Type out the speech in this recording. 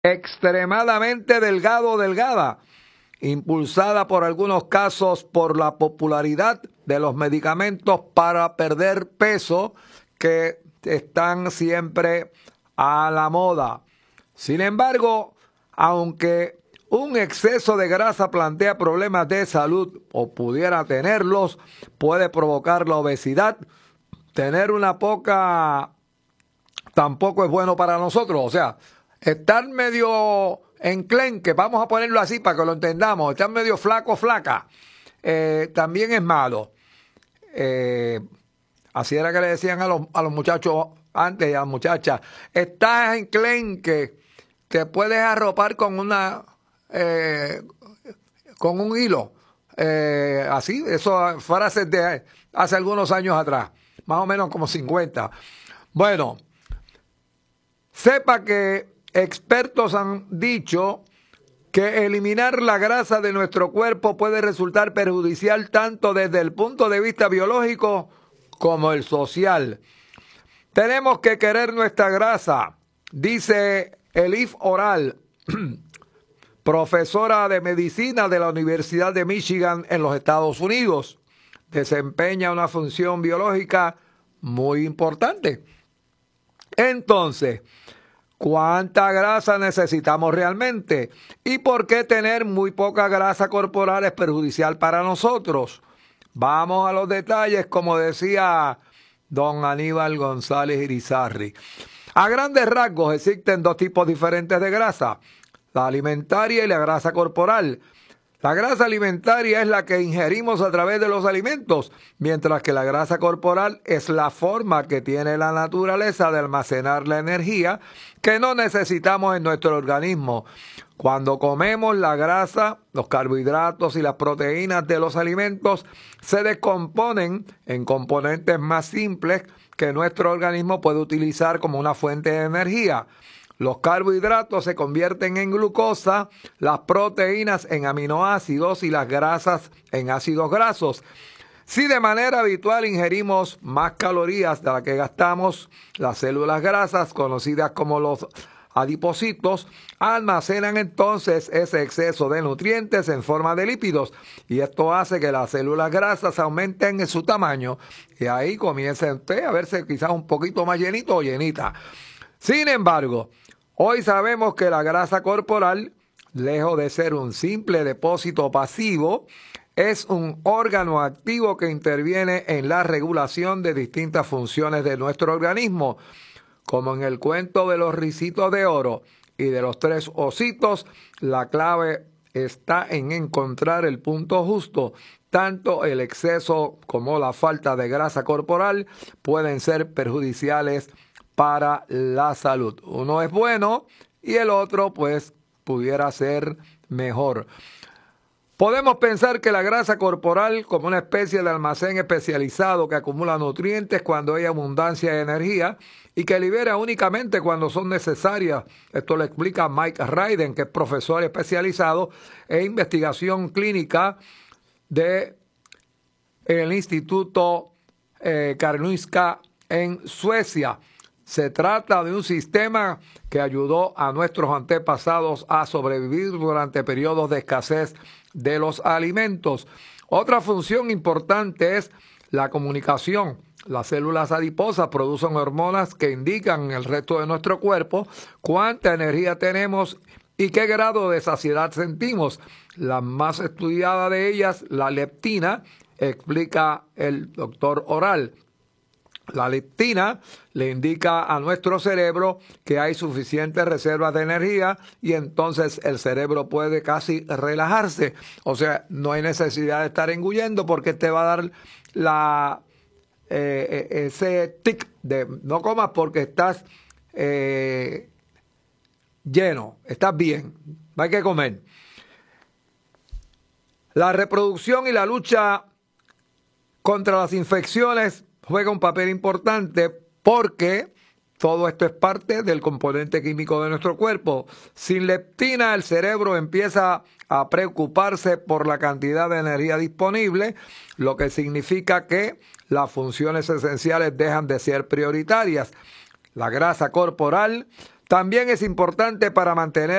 extremadamente delgado o delgada, impulsada por algunos casos por la popularidad de los medicamentos para perder peso que están siempre a la moda. Sin embargo, aunque un exceso de grasa plantea problemas de salud o pudiera tenerlos, puede provocar la obesidad. Tener una poca tampoco es bueno para nosotros. O sea, estar medio enclenque, vamos a ponerlo así para que lo entendamos, estar medio flaco, flaca, también es malo. Así era que le decían a los muchachos antes y a las muchachas, estás enclenque, te puedes arropar con con un hilo. Así, eso frases de hace algunos años atrás, más o menos como 50. Bueno, sepa que expertos han dicho que eliminar la grasa de nuestro cuerpo puede resultar perjudicial tanto desde el punto de vista biológico como el social. Tenemos que querer nuestra grasa, dice Elif Oral, profesora de medicina de la Universidad de Michigan en los Estados Unidos. Desempeña una función biológica muy importante. Entonces, ¿cuánta grasa necesitamos realmente? ¿Y por qué tener muy poca grasa corporal es perjudicial para nosotros? Vamos a los detalles, como decía don Aníbal González Irizarry. A grandes rasgos existen dos tipos diferentes de grasa, la alimentaria y la grasa corporal. La grasa alimentaria es la que ingerimos a través de los alimentos, mientras que la grasa corporal es la forma que tiene la naturaleza de almacenar la energía que no necesitamos en nuestro organismo. Cuando comemos la grasa, los carbohidratos y las proteínas de los alimentos se descomponen en componentes más simples que nuestro organismo puede utilizar como una fuente de energía. Los carbohidratos se convierten en glucosa, las proteínas en aminoácidos y las grasas en ácidos grasos. Si de manera habitual ingerimos más calorías de las que gastamos, las células grasas, conocidas como los adipocitos, almacenan entonces ese exceso de nutrientes en forma de lípidos y esto hace que las células grasas aumenten en su tamaño y ahí comienza usted a verse quizás un poquito más llenito o llenita. Sin embargo, hoy sabemos que la grasa corporal, lejos de ser un simple depósito pasivo, es un órgano activo que interviene en la regulación de distintas funciones de nuestro organismo. Como en el cuento de los ricitos de oro y de los tres ositos, la clave está en encontrar el punto justo. Tanto el exceso como la falta de grasa corporal pueden ser perjudiciales para la salud. Uno es bueno y el otro pues pudiera ser mejor. Podemos pensar que la grasa corporal como una especie de almacén especializado que acumula nutrientes cuando hay abundancia de energía y que libera únicamente cuando son necesarias. Esto lo explica Mike Ryden, que es profesor especializado en investigación clínica del Instituto Karolinska en Suecia. Se trata de un sistema que ayudó a nuestros antepasados a sobrevivir durante periodos de escasez de los alimentos. Otra función importante es la comunicación. Las células adiposas producen hormonas que indican en el resto de nuestro cuerpo cuánta energía tenemos y qué grado de saciedad sentimos. La más estudiada de ellas, la leptina, explica el doctor Oral. La leptina le indica a nuestro cerebro que hay suficientes reservas de energía y entonces el cerebro puede casi relajarse. O sea, no hay necesidad de estar engullendo porque te va a dar ese tic de no comas porque estás lleno, estás bien, no hay que comer. La reproducción y la lucha contra las infecciones juega un papel importante porque todo esto es parte del componente químico de nuestro cuerpo. Sin leptina, el cerebro empieza a preocuparse por la cantidad de energía disponible, lo que significa que las funciones esenciales dejan de ser prioritarias. La grasa corporal También es importante para mantener